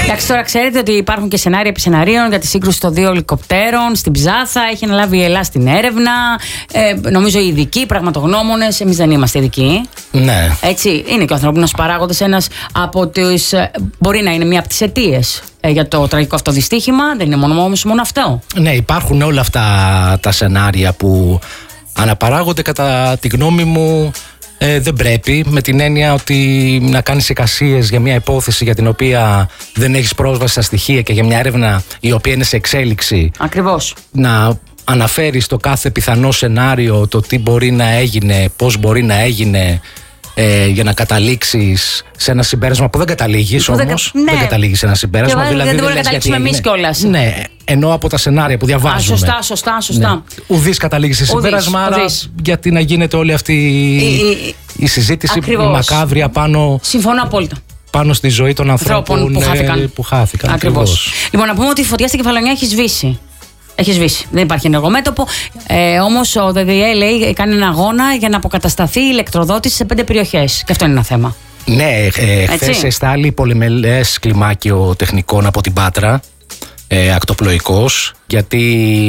Εντάξει, τώρα ξέρετε ότι υπάρχουν και σενάρια επί σεναρίων για τη σύγκρουση των δύο ελικοπτέρων στην Ψάθα. Έχει αναλάβει η Ελλάδα στην έρευνα. Νομίζω οι ειδικοί, οι πραγματογνώμονες. Εμείς δεν είμαστε ειδικοί. Ναι. Έτσι, είναι και ο ανθρώπινος παράγοντας ένας από τις. Μπορεί να είναι μία από τις αιτίες για το τραγικό αυτό δυστύχημα. Δεν είναι μόνο αυτό. Ναι, υπάρχουν όλα αυτά τα σενάρια που αναπαράγονται, κατά τη γνώμη μου. Δεν πρέπει, με την έννοια ότι να κάνεις εικασίες για μια υπόθεση για την οποία δεν έχεις πρόσβαση στα στοιχεία και για μια έρευνα η οποία είναι σε εξέλιξη. Ακριβώς. Να αναφέρεις το κάθε πιθανό σενάριο, το τι μπορεί να έγινε, πώς μπορεί να έγινε, για να καταλήξεις σε ένα συμπέρασμα που δεν καταλήγεις όμως. Ναι. Δεν καταλήγεις σε ένα συμπέρασμα. Και δηλαδή δεν μπορεί να καταλήξουμε εμείς κιόλας. Ναι, ενώ από τα σενάρια που διαβάζουμε. Σωστά. Ναι. Ουδής καταλήγει σε συμπέρασμα, άρα γιατί να γίνεται όλη αυτή η συζήτηση μακάβρια πάνω. Συμφωνώ απόλυτα. Πάνω στη ζωή των ανθρώπων που χάθηκαν. Ακριβώς. Λοιπόν, να πούμε ότι η φωτιά στην Κεφαλονιά έχει σβήσει. Έχει σβήσει. Δεν υπάρχει ενεργομέτωπο. Όμως ο ΔΔΕ λέει κάνει ένα αγώνα για να αποκατασταθεί η ηλεκτροδότηση σε 5 περιοχές. Και αυτό είναι ένα θέμα. Ναι, χθες εστάλει πολυμελές κλιμάκιο τεχνικών από την Πάτρα, ακτοπλοϊκός, γιατί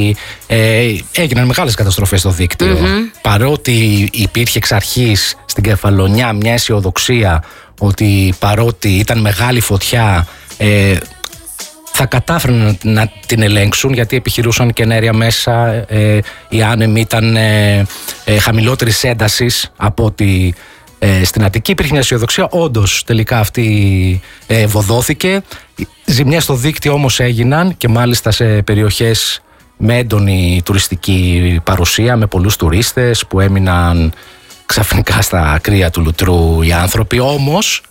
έγιναν μεγάλες καταστροφές στο δίκτυο. Παρότι υπήρχε εξ αρχής στην Κεφαλονιά μια αισιοδοξία ότι παρότι ήταν μεγάλη φωτιά, θα κατάφεραν να την ελέγξουν, γιατί επιχειρούσαν και ενέργεια μέσα. Οι άνεμοι ήταν χαμηλότερης έντασης από ότι στην Αττική. Υπήρχε μια αισιοδοξία, όντως τελικά αυτή βοδόθηκε. Ζημιές στο δίκτυο όμως έγιναν, και μάλιστα σε περιοχές με έντονη τουριστική παρουσία, με πολλούς τουρίστες που έμειναν ξαφνικά στα κρύα του λουτρού οι άνθρωποι. Όμως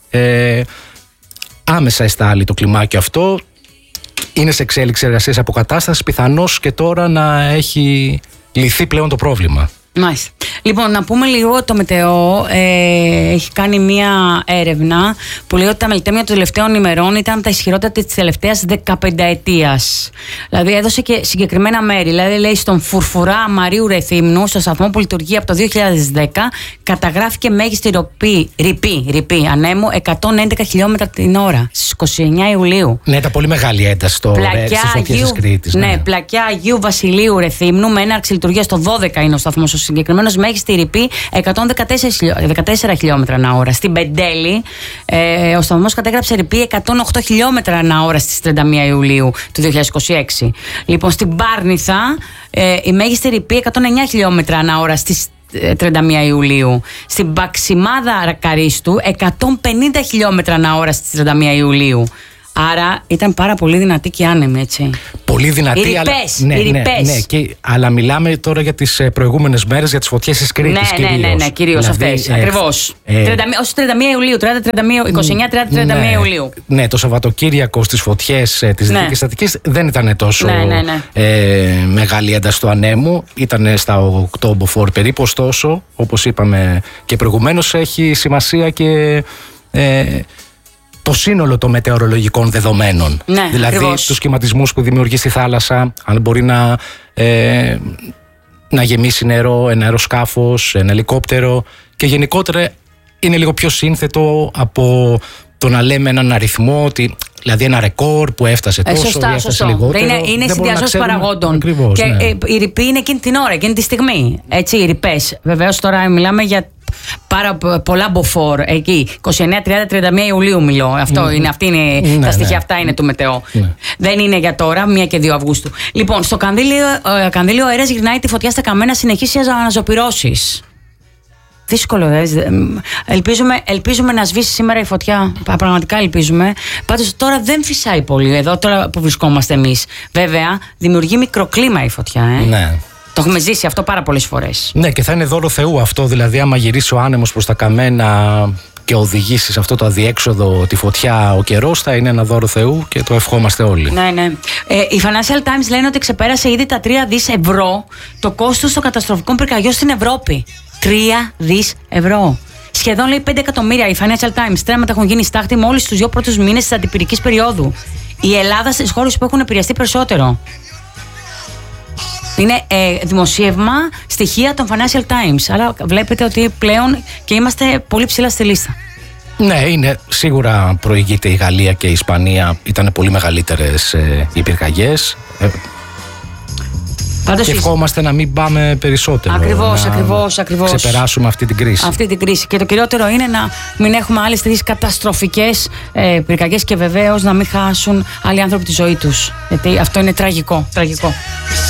άμεσα εστάλει το κλιμάκιο αυτό. Είναι σε εξέλιξη εργασίας αποκατάστασης, πιθανώς και τώρα να έχει λυθεί πλέον το πρόβλημα. Μάλιστα. Λοιπόν, να πούμε λίγο, το Μετεό έχει κάνει μία έρευνα που λέει ότι τα μελτέμια των τελευταίων ημερών ήταν τα ισχυρότερα της τελευταίας 15ετίας. Δηλαδή έδωσε και συγκεκριμένα μέρη. Δηλαδή λέει στον Φουρφουρά Μαρίου Ρεθύμνου, στο σταθμό που λειτουργεί από το 2010, καταγράφηκε μέγιστη ρηπή ανέμου 111 χιλιόμετρα την ώρα στις 29 Ιουλίου. Ναι, ήταν πολύ μεγάλη ένταση στις φωτιές της Κρήτης. Ναι, πλακιά Αγίου Βασιλείου Ρεθύμνου, με έναρξη λειτουργία στο 12 είναι ο σταθμός ο συγκεκριμένος, μέγιστη ρηπή 114 χιλιόμετρα ανά ώρα. Στην Πεντέλη ο σταθμός κατέγραψε ρηπή 108 χιλιόμετρα ανά ώρα στις 31 Ιουλίου του 2026. Λοιπόν, στην Πάρνηθα η μέγιστη ρηπή 109 χιλιόμετρα ανά ώρα στις 31 Ιουλίου. Στην Παξιμάδα Ρακαρίστου 150 χιλιόμετρα ανά ώρα στις 31 Ιουλίου. Άρα ήταν πάρα πολύ δυνατή και άνεμη, έτσι. Πολύ δυνατή, οι ρηπές. Αλλά μιλάμε τώρα για τις προηγούμενες μέρες, για τις φωτιές της Κρήτης. Ναι, κυρίως δηλαδή, αυτές. Ακριβώς. Ως 31 Ιουλίου, 29-30-31 Ιουλίου. Ναι, το Σαββατοκύριακο στις φωτιές της Δυτικής Αττικής δεν ήταν τόσο μεγάλη ένταση του ανέμου. Ήταν στα 8 μποφόρ περίπου, ωστόσο, όπως είπαμε και προηγουμένως, έχει σημασία και το σύνολο των μετεωρολογικών δεδομένων. Ναι, δηλαδή ακριβώς. τους σχηματισμούς που δημιουργεί στη θάλασσα, αν μπορεί να γεμίσει νερό, ένα αεροσκάφος, ένα ελικόπτερο, και γενικότερα είναι λίγο πιο σύνθετο από το να λέμε έναν αριθμό, ότι δηλαδή ένα ρεκόρ που έφτασε τόσο ή έφτασε λιγότερο. Είναι συνδυασμός παραγόντων. Ακριβώς, και η ρηπή είναι εκείνη την ώρα, εκείνη τη στιγμή. Έτσι, οι ρηπές. Βεβαίως τώρα μιλάμε για πάρα πολλά μποφόρ εκεί. 29, 30, 31 Ιουλίου μιλώ. Αυτή είναι τα στοιχεία αυτά είναι του Μετεό. Δεν είναι για τώρα, 1 και 2 Αυγούστου. Λοιπόν, στο Κανδύλιο ο αέρας γυρνάει τη φωτιά στα καμένα, συνεχίσει αναζωπυρώσεις. Δύσκολο, ελπίζουμε να σβήσει σήμερα η φωτιά. Πραγματικά ελπίζουμε. Πάντως τώρα δεν φυσάει πολύ εδώ, τώρα που βρισκόμαστε εμείς. Βέβαια, δημιουργεί μικροκλίμα η φωτιά. Ναι. Το έχουμε ζήσει αυτό πάρα πολλές φορές. Ναι, και θα είναι δώρο Θεού αυτό. Δηλαδή, άμα γυρίσει ο άνεμος προς τα καμένα και οδηγήσει σε αυτό το αδιέξοδο τη φωτιά ο καιρός, θα είναι ένα δώρο Θεού και το ευχόμαστε όλοι. Ναι. Οι Financial Times λένε ότι ξεπέρασε ήδη τα 3 δις ευρώ το κόστος των καταστροφικών πυρκαγιών στην Ευρώπη. 3 δις ευρώ. Σχεδόν λέει 5 εκατομμύρια. Οι Financial Times στρέμματα έχουν γίνει στάχτη μόλις στους 2 πρώτους μήνες της αντιπυρικής περίοδου. Η Ελλάδα στις χώρες που έχουν επηρεαστεί περισσότερο. Είναι δημοσίευμα στοιχεία των Financial Times. Αλλά βλέπετε ότι πλέον και είμαστε πολύ ψηλά στη λίστα. Ναι, είναι σίγουρα προηγείται η Γαλλία και η Ισπανία. Ήταν πολύ μεγαλύτερες οι πυρκαγιές. Και ευχόμαστε να μην πάμε περισσότερο. Ακριβώς. Ξεπεράσουμε αυτή την κρίση. Και το κυριότερο είναι να μην έχουμε άλλες τέτοιες καταστροφικές πυρκαγιές και βεβαίως να μην χάσουν άλλοι άνθρωποι τη ζωή τους. Γιατί αυτό είναι τραγικό.